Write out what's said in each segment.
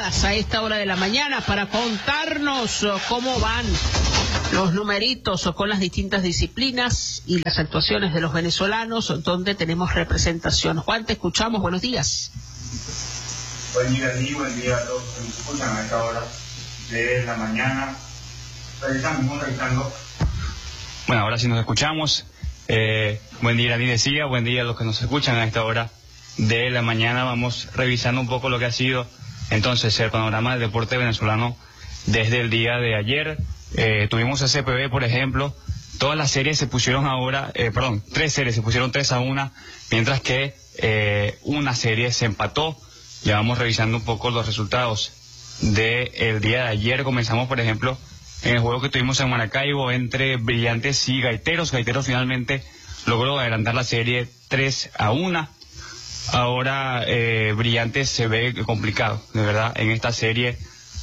llamadas a esta hora de la mañana para contarnos cómo van los numeritos con las distintas disciplinas y las actuaciones de los venezolanos donde tenemos representación. Juan, te escuchamos, buenos días. Buen día, Lee, buen día a todos que nos escuchan a esta hora de la mañana. Revisando. Bueno, ahora sí nos escuchamos. Buen día, Lee decía, buen día a los que nos escuchan a esta hora de la mañana. Vamos revisando un poco lo que ha sido entonces el panorama del deporte venezolano desde el día de ayer. Tuvimos SPB, por ejemplo, todas las series se pusieron ahora, tres series se pusieron 3-1, mientras que una serie se empató. Ya vamos revisando un poco los resultados del día de ayer. Comenzamos, por ejemplo, en el juego que tuvimos en Maracaibo entre Brillantes y Gaiteros. Gaiteros finalmente logró adelantar la serie 3-1. Ahora Brillantes se ve complicado, de verdad, en esta serie,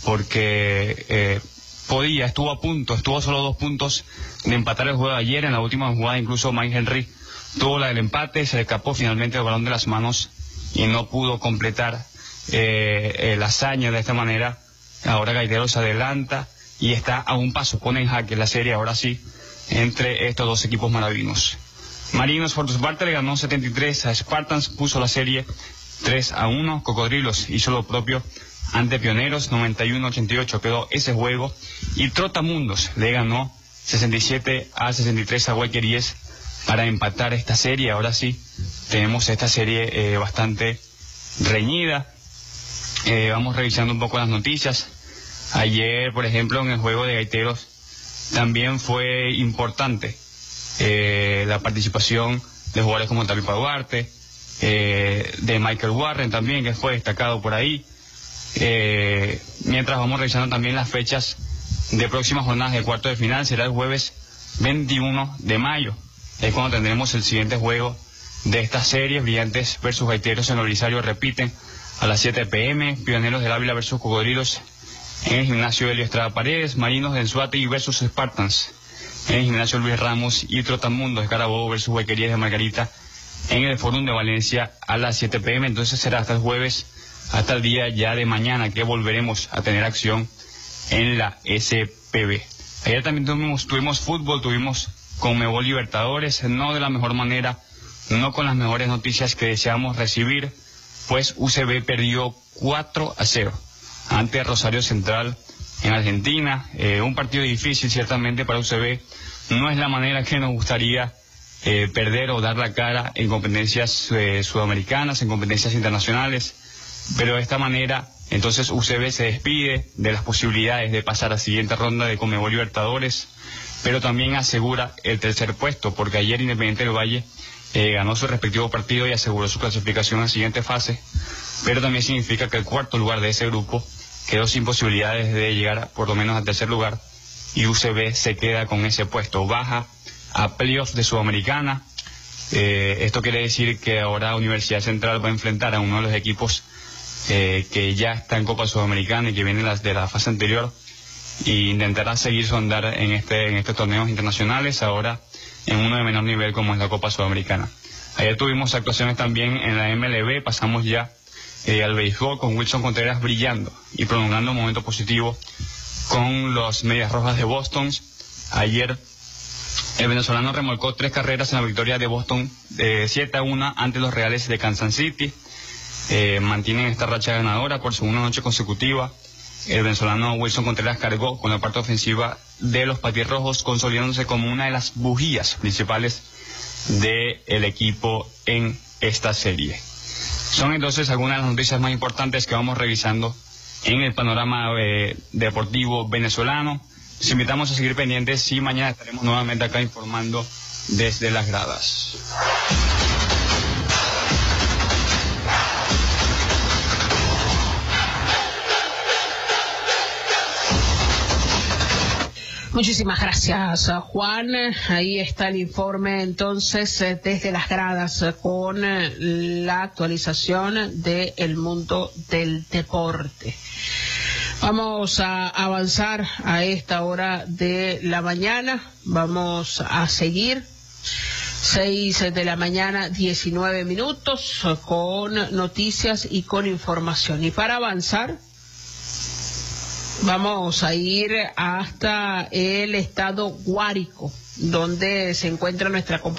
porque estuvo a punto, estuvo solo 2 puntos de empatar el juego de ayer. En la última jugada incluso Mike Henry tuvo la del empate, se le escapó finalmente el balón de las manos y no pudo completar la hazaña de esta manera. Ahora Gaiteros se adelanta y está a un paso, pone en jaque la serie ahora sí entre estos dos equipos maravinos. Marinos por su parte le ganó 73 a Spartans, puso la serie 3-1. Cocodrilos hizo lo propio ante Pioneros, 91-88 quedó ese juego. Y Trotamundos le ganó 67-63 a Guayqueríes para empatar esta serie. Ahora sí tenemos esta serie bastante reñida. Vamos revisando un poco las noticias. Ayer, por ejemplo, en el juego de Gaiteros también fue importante la participación de jugadores como Tapipa Duarte, de Michael Warren también, que fue destacado por ahí. Mientras vamos revisando también las fechas de próximas jornadas de cuarto de final, será el jueves 21 de mayo. Es cuando tendremos el siguiente juego de esta serie. Brillantes versus Gaiteros en el Belisario repiten a las 7 p.m. Pioneros del Ávila versus Cocodrilos en el gimnasio Helio Estrada Paredes. Marinos de Anzoátegui versus Spartans en el gimnasio Luis Ramos. Y Trotamundos de Carabobo versus Guayquerías de Margarita en el Fórum de Valencia a las 7 p.m. Entonces será hasta el jueves, hasta el día ya de mañana, que volveremos a tener acción en la SPB. Ayer también tuvimos fútbol, tuvimos Conmebol Libertadores, no de la mejor manera, no con las mejores noticias que deseamos recibir, pues UCB perdió 4-0 ante Rosario Central en Argentina. Un partido difícil ciertamente para UCB, no es la manera que nos gustaría perder o dar la cara en competencias sudamericanas, en competencias internacionales, pero de esta manera entonces UCB se despide de las posibilidades de pasar a la siguiente ronda de Conmebol Libertadores, pero también asegura el tercer puesto, porque ayer Independiente del Valle ganó su respectivo partido y aseguró su clasificación a la siguiente fase, pero también significa que el cuarto lugar de ese grupo quedó sin posibilidades de llegar por lo menos al tercer lugar, y UCB se queda con ese puesto, baja a playoff de Sudamericana. Esto quiere decir que ahora Universidad Central va a enfrentar a uno de los equipos que ya está en Copa Sudamericana y que viene de la fase anterior, e intentará seguir su andar en estos torneos internacionales, ahora en uno de menor nivel como es la Copa Sudamericana. Ayer tuvimos actuaciones también en la MLB, pasamos ya al béisbol con Wilson Contreras brillando y prolongando un momento positivo con los Medias Rojas de Boston. Ayer el venezolano remolcó 3 carreras en la victoria de Boston 7-1 ante los Reales de Kansas City. Mantienen esta racha ganadora por segunda noche consecutiva. El venezolano Wilson Contreras cargó con la parte ofensiva de los Patirrojos, consolidándose como una de las bujías principales del equipo en esta serie. Son entonces algunas de las noticias más importantes que vamos revisando en el panorama deportivo venezolano. Les invitamos a seguir pendientes y mañana estaremos nuevamente acá informando desde las gradas. Muchísimas gracias, Juan. Ahí está el informe entonces desde las gradas con la actualización del mundo del deporte. Vamos a avanzar a esta hora de la mañana. Vamos a seguir 6 de la mañana, 19 minutos, con noticias y con información. Y para avanzar, Vamos a ir hasta el estado Guárico, donde se encuentra nuestra compañera